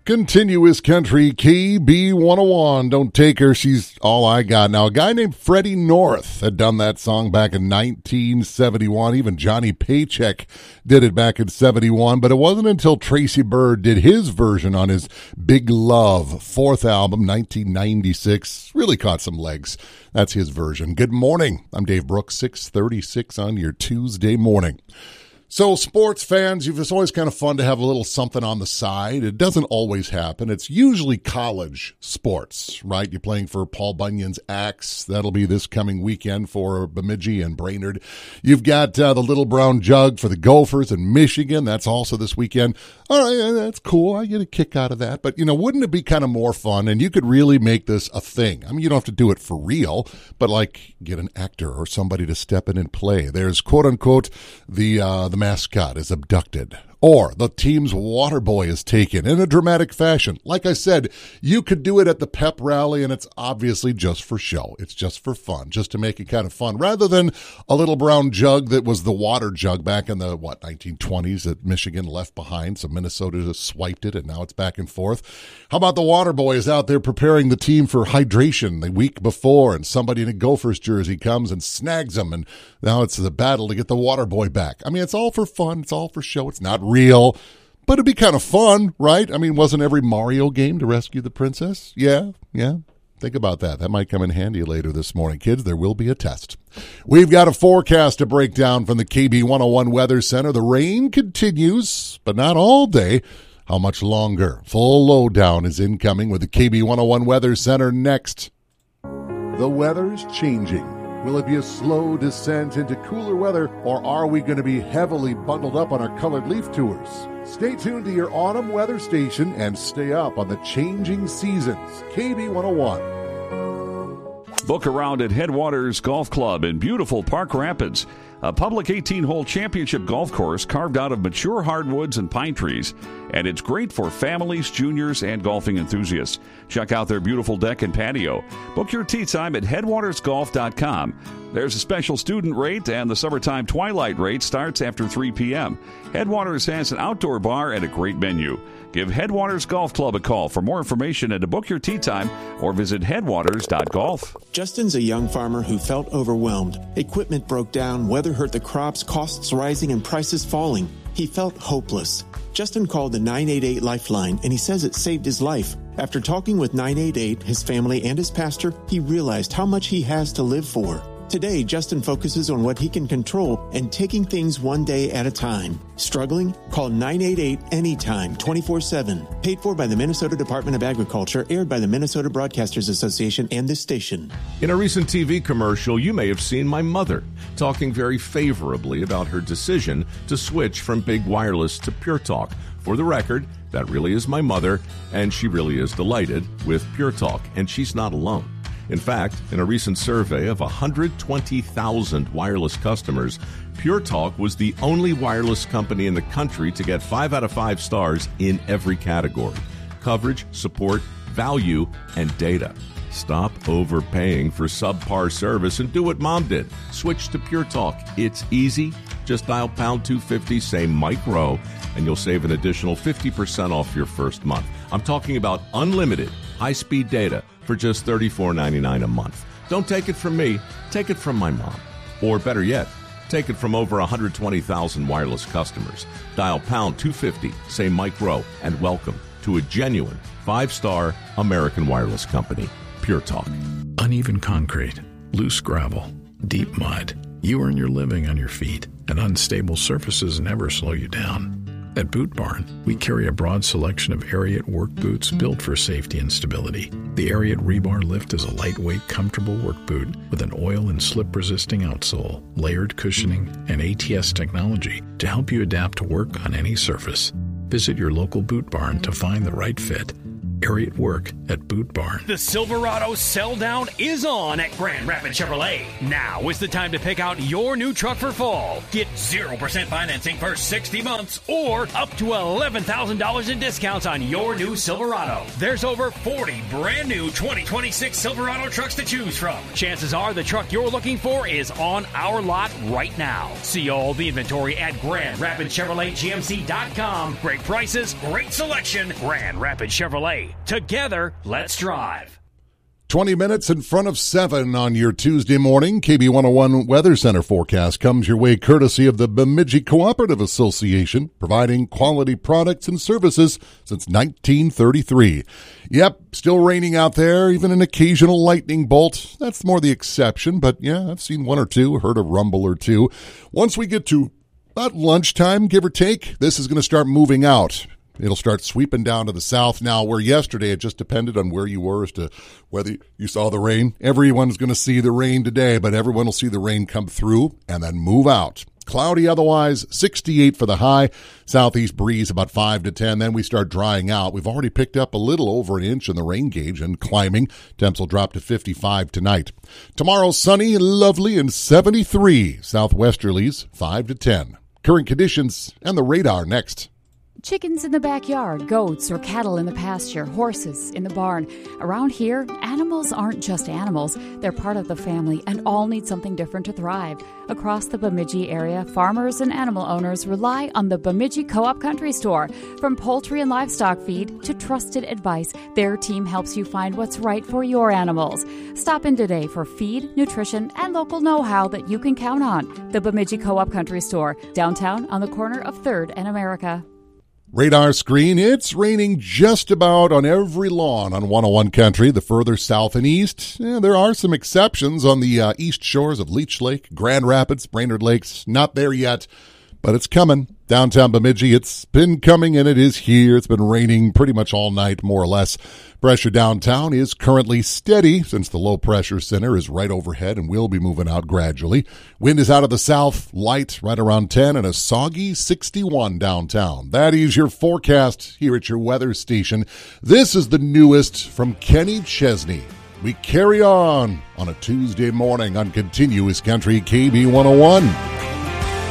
Continuous Country, KB 101. Don't take her, she's all I got. Now, a guy named Freddie North had done that song back in 1971. Even Johnny Paycheck did it back in 71. But it wasn't until Tracy Byrd did his version on his Big Love fourth album, 1996. Really caught some legs. That's his version. Good morning. I'm Dave Brooks, 6:36 on your Tuesday morning. So, sports fans, it's always kind of fun to have a little something on the side. It doesn't always happen. It's usually college sports, right? You're playing for Paul Bunyan's Axe. That'll be this coming weekend for Bemidji and Brainerd. You've got the Little Brown Jug for the Gophers in Michigan. That's also this weekend. All right, that's cool. I get a kick out of that. But, wouldn't it be kind of more fun? And you could really make this a thing. I mean, you don't have to do it for real, but get an actor or somebody to step in and play. There's, quote unquote, the mascot is abducted, or the team's water boy is taken in a dramatic fashion. Like I said, you could do it at the pep rally, and it's obviously just for show. It's just for fun, just to make it kind of fun, rather than a little brown jug that was the water jug back in the 1920s that Michigan left behind. So Minnesota just swiped it, and now it's back and forth. How about the water boy is out there preparing the team for hydration the week before, and somebody in a Gophers jersey comes and snags them, and now it's the battle to get the water boy back. I mean, it's all for fun. It's all for show. It's not real, but it'd be kind of fun, right? I mean, wasn't every Mario game to rescue the princess? Yeah. Think about that. That might come in handy later this morning. Kids, there will be a test. We've got a forecast to break down from the KB 101 Weather Center. The rain continues, but not all day. How much longer? Full lowdown is incoming with the KB 101 Weather Center next. The weather's changing. Will it be a slow descent into cooler weather, or are we going to be heavily bundled up on our colored leaf tours? Stay tuned to your autumn weather station and stay up on the changing seasons. KB 101. Book around at Headwaters Golf Club in beautiful Park Rapids. A public 18-hole championship golf course carved out of mature hardwoods and pine trees. And it's great for families, juniors, and golfing enthusiasts. Check out their beautiful deck and patio. Book your tee time at headwatersgolf.com. There's a special student rate, and the summertime twilight rate starts after 3 p.m. Headwaters has an outdoor bar and a great menu. Give Headwaters Golf Club a call for more information and to book your tee time, or visit headwaters.golf. Justin's a young farmer who felt overwhelmed. Equipment broke down, weather hurt the crops, costs rising, and prices falling. He felt hopeless. Justin called the 988 Lifeline, and he says it saved his life. After talking with 988, his family, and his pastor, he realized how much he has to live for. Today, Justin focuses on what he can control and taking things one day at a time. Struggling? Call 988 anytime, 24/7. Paid for by the Minnesota Department of Agriculture, aired by the Minnesota Broadcasters Association and this station. In a recent TV commercial, you may have seen my mother talking very favorably about her decision to switch from Big Wireless to Pure Talk. For the record, that really is my mother, and she really is delighted with Pure Talk, and she's not alone. In fact, in a recent survey of 120,000 wireless customers, Pure Talk was the only wireless company in the country to get 5 out of 5 stars in every category: coverage, support, value, and data. Stop overpaying for subpar service and do what Mom did. Switch to Pure Talk. It's easy. Just dial pound 250, say Mike Rowe, and you'll save an additional 50% off your first month. I'm talking about unlimited high-speed data for just $34.99 a month. Don't take it from me. Take it from my mom. Or better yet, take it from over 120,000 wireless customers. Dial pound 250, say Mike Rowe, and welcome to a genuine 5-star American wireless company. Pure Talk. Uneven concrete, loose gravel, deep mud. You earn your living on your feet, and unstable surfaces never slow you down. At Boot Barn, we carry a broad selection of Ariat work boots built for safety and stability. The Ariat Rebar Lift is a lightweight, comfortable work boot with an oil and slip-resisting outsole, layered cushioning, and ATS technology to help you adapt to work on any surface. Visit your local Boot Barn to find the right fit. Area at work at Boot Barn. The Silverado sell down is on at Grand Rapids Chevrolet. Now is the time to pick out your new truck for fall. Get 0% financing for 60 months or up to $11,000 in discounts on your new Silverado. There's over 40 brand new 2026 Silverado trucks to choose from. Chances are the truck you're looking for is on our lot right now. See all the inventory at GrandRapidChevroletGMC.com. Great prices, great selection. Grand Rapids Chevrolet. Together, let's drive. 20 minutes in front of 7 on your Tuesday morning. KB 101 Weather Center forecast comes your way courtesy of the Bemidji Cooperative Association, providing quality products and services since 1933. Yep, still raining out there, even an occasional lightning bolt. That's more the exception, but yeah, I've seen one or two, heard a rumble or two. Once we get to about lunchtime, give or take, this is going to start moving out. It'll start sweeping down to the south now, where yesterday it just depended on where you were as to whether you saw the rain. Everyone's going to see the rain today, but everyone will see the rain come through and then move out. Cloudy otherwise, 68 for the high. Southeast breeze about 5 to 10. Then we start drying out. We've already picked up a little over an inch in the rain gauge and climbing. Temps will drop to 55 tonight. Tomorrow, sunny and lovely and 73. Southwesterlies, 5 to 10. Current conditions and the radar next. Chickens in the backyard, goats or cattle in the pasture, horses in the barn. Around here, animals aren't just animals. They're part of the family and all need something different to thrive. Across the Bemidji area, farmers and animal owners rely on the Bemidji Co-op Country Store. From poultry and livestock feed to trusted advice, their team helps you find what's right for your animals. Stop in today for feed, nutrition, and local know-how that you can count on. The Bemidji Co-op Country Store, downtown on the corner of 3rd and America. Radar screen, it's raining just about on every lawn on 101 Country, the further south and east. There are some exceptions on the east shores of Leech Lake, Grand Rapids, Brainerd Lakes. Not there yet, but it's coming. Downtown Bemidji, it's been coming and it is here. It's been raining pretty much all night, more or less. Pressure downtown is currently steady since the low pressure center is right overhead and will be moving out gradually. Wind is out of the south, light right around 10 and a soggy 61 downtown. That is your forecast here at your weather station. This is the newest from Kenny Chesney. We carry on a Tuesday morning on Continuous Country KB 101.